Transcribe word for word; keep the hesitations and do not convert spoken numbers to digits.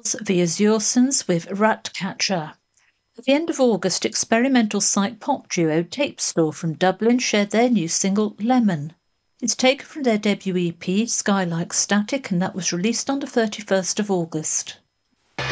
The Azuresons with Ratcatcher. At the end of August, experimental psych pop duo Tape Store from Dublin shared their new single Lemon. It's taken from their debut E P Sky Like Static, and that was released on the thirty-first of August.